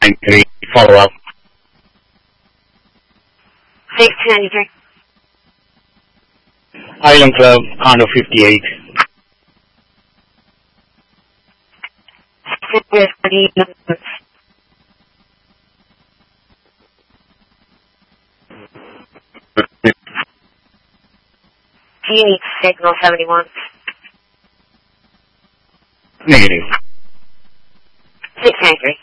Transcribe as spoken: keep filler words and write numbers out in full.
three, follow up. six two nine three. Island Club, condo fifty-eight. G eight signal seventy-one. Negative. six nine three.